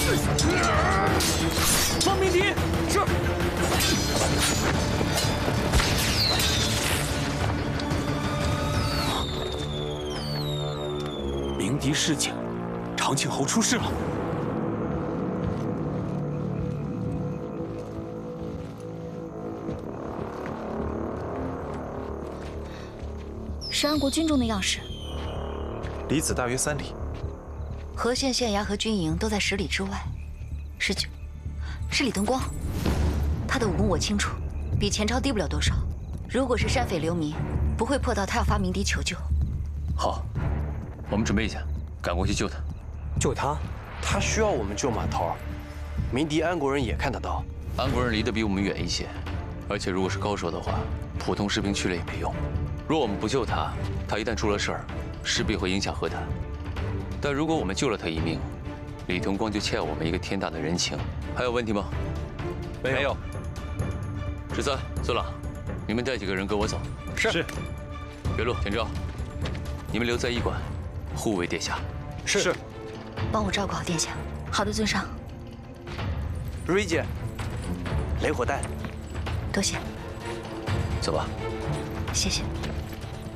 放鸣笛。是。鸣笛示警，长庆侯出事了。 是安国军中的样式， 离此大约3里。 和县县衙和军营都在10里之外。19，是李登光，他的武功我清楚，比钱超低不了多少。如果是山匪流民，不会迫到他要发鸣笛求救。 好，我们准备一下，赶过去救他。 救他？他需要我们救马头。鸣笛安国人也看得到， 安国人离得比我们远一些，而且如果是高手的话，普通士兵去了也没用。 若我们不救他，他一旦出了事儿，势必会影响和谈。但如果我们救了他一命，李同光就欠我们一个天大的人情。还有问题吗？ 没有。 十三、孙朗，你们带几个人跟我走。 是。 岳麓、田昭，你们留在驿馆，护卫殿下。 是。 帮我照顾好殿下。好的，尊上。 如意姐，雷火弹。 多谢。 走吧。 谢谢。